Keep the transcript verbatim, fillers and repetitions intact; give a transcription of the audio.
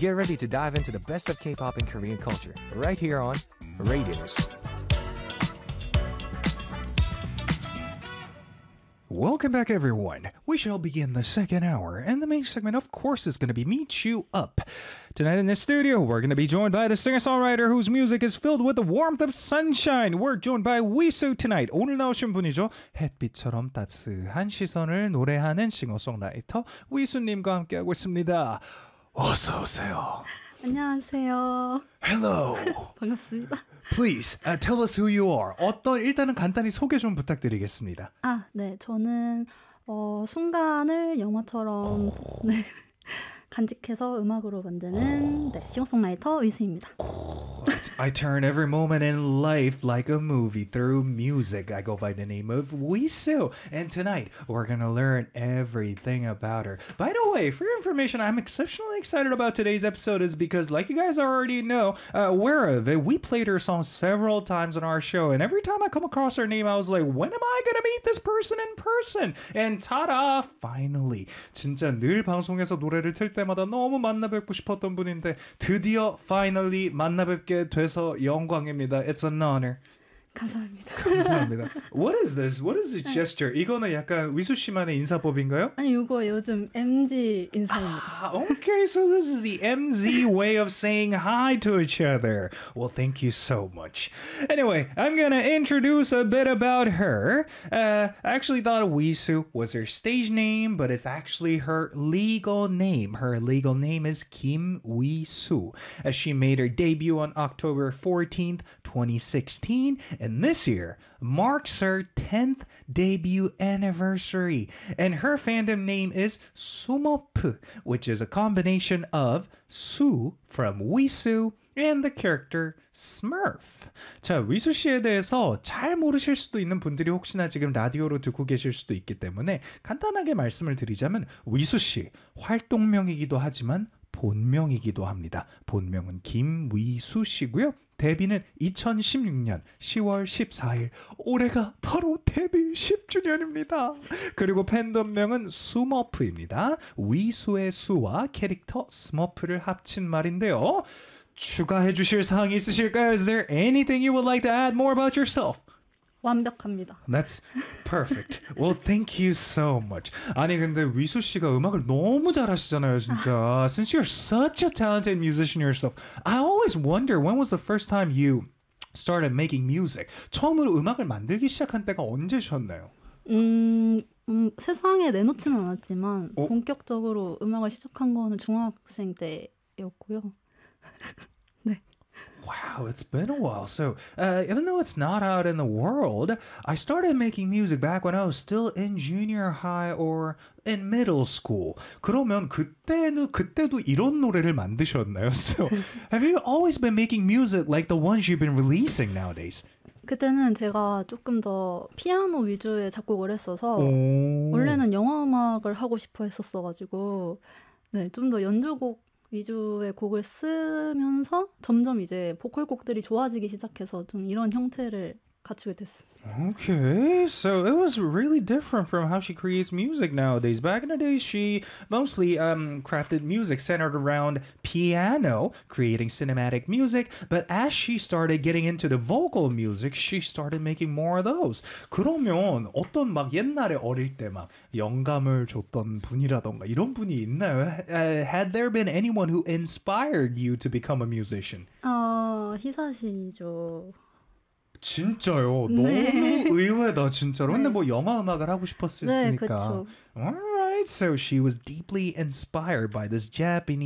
Get ready to dive into the best of K-pop and Korean culture right here on Radius. Welcome back, everyone. We shall begin the second hour, and the main segment, of course, is going to be Meet You Up. Tonight in the studio, we're going to be joined by the singer-songwriter whose music is filled with the warmth of sunshine. We're joined by Wisu tonight. 오늘 나오신 분이죠. 햇빛처럼 따스한 시선을 노래하는 싱어송라이터 위수님과 함께하고 있습니다. 어서 오세요. 안녕하세요. Hello. 반갑습니다. Please uh, tell us who you are. 어떤 일단은 간단히 소개 좀 부탁드리겠습니다. 아, 네, 저는 어, 순간을 영화처럼 네, 간직해서 음악으로 만드는 네, 싱어송라이터 위수입니다. I turn every moment in life like a movie through music. I go by the name of Wisu. And tonight, we're going to learn everything about her. By the way, for your information, I'm exceptionally excited about today's episode is because, like you guys already know, uh, aware of it, we played her song several times on our show. And every time I come across her name, I was like, when am I going to meet this person in person? And ta-da! Finally. 진짜 늘 방송에서 노래를 틀 때마다 너무 만나뵙고 싶었던 분인데 드디어 finally 만나뵙게 돼서 영광입니다. It's an honor. 감사합니다. 감사합니다. What is this? What is this gesture? 이거는 약간 위수 씨만의 인사법인가요? 아니, 이거 요즘 엠지 인사입니다. Ah, okay, so this is the M Z way of saying hi to each other. Well, thank you so much. Anyway, I'm gonna introduce a bit about her. Uh, I actually thought Wisu was her stage name, but it's actually her legal name. Her legal name is Kim Wisu, as she made her debut on October fourteenth, twenty sixteen. And this year marks her tenth debut anniversary. And her fandom name is Sumop, which is a combination of Su from Wisu and the character Smurf. 자, 위수 씨에 대해서 잘 모르실 수도 있는 분들이 혹시나 지금 라디오로 듣고 계실 수도 있기 때문에 간단하게 말씀을 드리자면 위수 씨 활동명이기도 하지만 본명이기도 합니다. 본명은 김위수 씨고요. 데뷔는 이천십육 년 시월 십사일. 올해가 바로 데뷔 십 주년입니다. 그리고 팬덤명은 스머프입니다. 위수의 수와 캐릭터 스머프를 합친 말인데요. 추가해 주실 사항이 있으실까요? Is there anything you would like to add more about yourself? 완벽합니다. That's perfect. Well, thank you so much. 아니 근데 위수 씨가 음악을 너무 잘하시잖아요, 진짜. Since you're such a talented musician yourself, I always wonder when was the first time you started making music. 처음으로 음악을 만들기 시작한 때가 언제셨나요? 음, 음, 세상에 내놓지는 않았지만 어? 본격적으로 음악을 시작한 거는 중학생 때였고요. 네. Wow, it's been a while. So, uh, even though it's not out in the world, I started making music back when I was still in junior high or in middle school. 그러면 그때는 그때도 이런 노래를 만드셨나요? So, have you always been making music like the ones you've been releasing nowadays? 그때는 제가 조금 더 피아노 위주의 작곡을 했어서 오. 원래는 영화 음악을 하고 싶어 했었어가지고 네, 좀 더 연주곡 위주의 곡을 쓰면서 점점 이제 보컬 곡들이 좋아지기 시작해서 좀 이런 형태를 갖추게 됐습니다. Okay, so it was really different from how she creates music nowadays. Back in the day, she mostly um, crafted music centered around piano, creating cinematic music. But as she started getting into the vocal music, she started making more of those. 그러면 어떤 막 옛날에 어릴 때 막 영감을 줬던 분이라던가 이런 분이 있나요? Uh, had there been anyone who inspired you to become a musician? 어, 희사시죠. 진짜요? 네. 너무 의외다 진짜로. 근데 네. 뭐 영화 음악을 하고 싶었으니까. 네, 그렇죠. Alright, so she was deeply inspired by this Japanese